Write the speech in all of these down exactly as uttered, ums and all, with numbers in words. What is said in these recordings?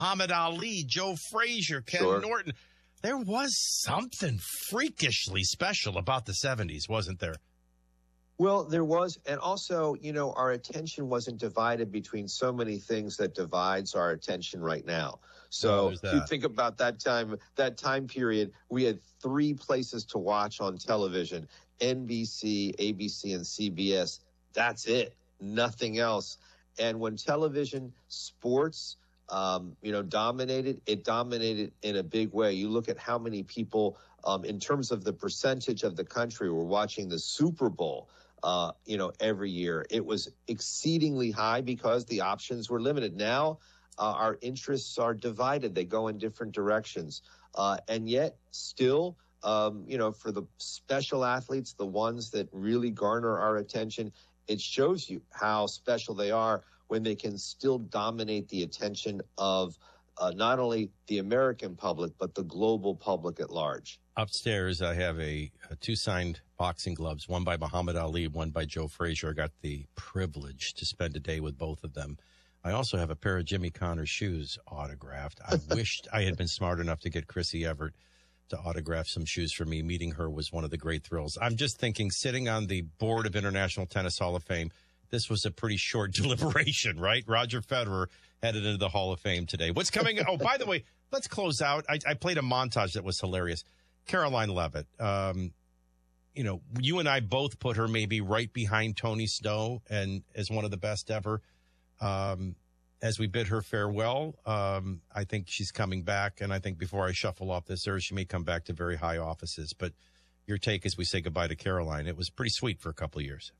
Muhammad Ali, Joe Frazier, Ken Sure. Norton. There was something freakishly special about the seventies, wasn't there? Well, there was, and also, you know, our attention wasn't divided between so many things that divides our attention right now. So there's if you that. think about that time, that time period, we had three places to watch on television: N B C, A B C, and C B S. That's it, nothing else. And when television, sports, um, you know, dominated, it dominated in a big way. You look at how many people, um, in terms of the percentage of the country, were watching the Super Bowl. Uh, you know, every year. It was exceedingly high because the options were limited. Now, uh, our interests are divided. They go in different directions. Uh, and yet, still, um, you know, for the special athletes, the ones that really garner our attention, it shows you how special they are when they can still dominate the attention of uh, not only the American public, but the global public at large. Upstairs, I have a, a two signed boxing gloves, one by Muhammad Ali, one by Joe Frazier. I got the privilege to spend a day with both of them. I also have a pair of Jimmy Connors shoes autographed. I wished I had been smart enough to get Chrissy Everett to autograph some shoes for me. Meeting her was one of the great thrills. I'm just thinking, sitting on the board of International Tennis Hall of Fame, this was a pretty short deliberation, right? Roger Federer headed into the Hall of Fame today. What's coming? Oh, by the way, let's close out. I, I played a montage that was hilarious. Caroline Leavitt, um, you know, you and I both put her maybe right behind Tony Snow and as one of the best ever. Um, as we bid her farewell, um, I think she's coming back. And I think before I shuffle off this earth, she may come back to very high offices. But your take as we say goodbye to Caroline, it was pretty sweet for a couple of years.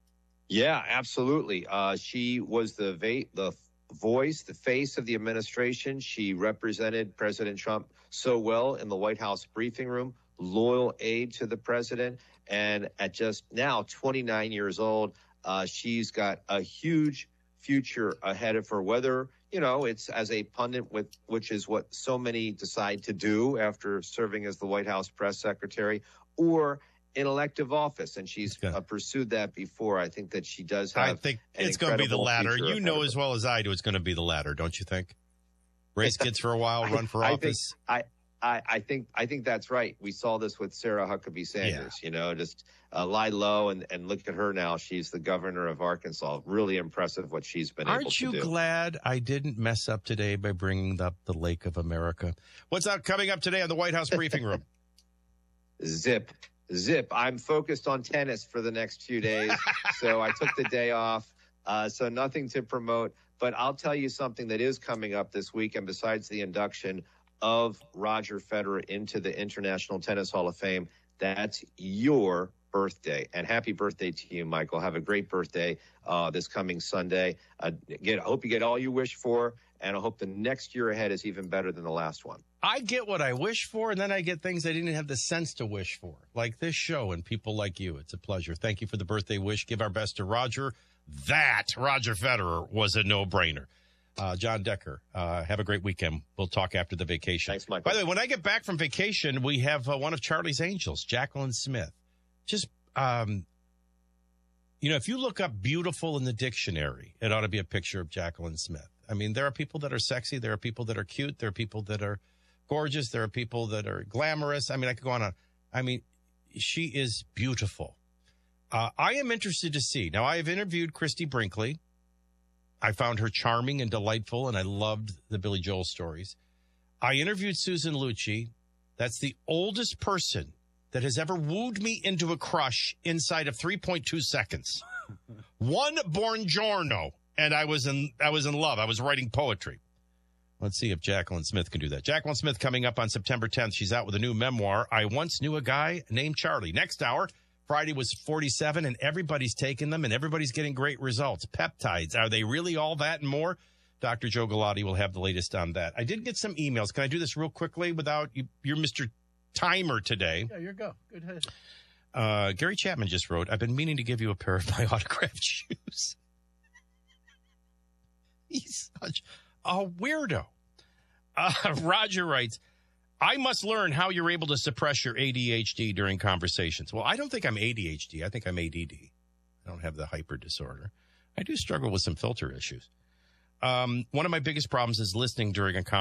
Yeah, absolutely. Uh, she was the va- the voice, the face of the administration. She represented President Trump so well in the White House briefing room, loyal aide to the president. And at just now twenty-nine years old, uh, she's got a huge future ahead of her, whether, you know, it's as a pundit, with which is what so many decide to do after serving as the White House press secretary, or in elective office, and she's uh, pursued that before. I think that she does have. I think it's going to be the latter. You know as well as I do, it's going to be the latter, don't you think? Race kids for a while, run for I office. Think, I, I, I think I think that's right. We saw this with Sarah Huckabee Sanders. Yeah. You know, just uh, lie low and, and look at her now. She's the governor of Arkansas. Really impressive what she's been Aren't able to do. Aren't you glad I didn't mess up today by bringing up the Lake of America? What's up coming up today on the White House briefing room? Zip. Zip. I'm focused on tennis for the next few days, so I took the day off, uh, so nothing to promote. But I'll tell you something that is coming up this weekend besides the induction of Roger Federer into the International Tennis Hall of Fame. That's your birthday. And happy birthday to you, Michael. Have a great birthday uh, this coming Sunday. Uh, get, I hope you get all you wish for, and I hope the next year ahead is even better than the last one. I get what I wish for, and then I get things I didn't have the sense to wish for, like this show and people like you. It's a pleasure. Thank you for the birthday wish. Give our best to Roger. That, Roger Federer, was a no-brainer. Uh, John Decker, uh, have a great weekend. We'll talk after the vacation. Thanks, Michael. By the way, when I get back from vacation, we have uh, one of Charlie's Angels, Jacqueline Smith. Just, um, you know, if you look up beautiful in the dictionary, it ought to be a picture of Jacqueline Smith. I mean, there are people that are sexy. There are people that are cute. There are people that are gorgeous. There are people that are glamorous. I mean, I could go on. And on. I mean, she is beautiful. Uh, I am interested to see. Now, I have interviewed Christy Brinkley. I found her charming and delightful, and I loved the Billy Joel stories. I interviewed Susan Lucci. That's the oldest person that has ever wooed me into a crush inside of three point two seconds. One buongiorno, and I was in I was in love. I was writing poetry. Let's see if Jacqueline Smith can do that. Jacqueline Smith coming up on September tenth. She's out with a new memoir, I Once Knew a Guy Named Charlie. Next hour, Friday was forty-seven, and everybody's taking them, and everybody's getting great results. Peptides, are they really all that and more? Doctor Joe Galati will have the latest on that. I did get some emails. Can I do this real quickly without you? You're Mister Timer today. Yeah, you're go. Good ahead. Uh, Gary Chapman just wrote, I've been meaning to give you a pair of my autographed shoes. He's such a weirdo. Uh, Roger writes, I must learn how you're able to suppress your A D H D during conversations. Well, I don't think I'm A D H D. I think I'm A D D. I don't have the hyper disorder. I do struggle with some filter issues. Um, one of my biggest problems is listening during a conversation.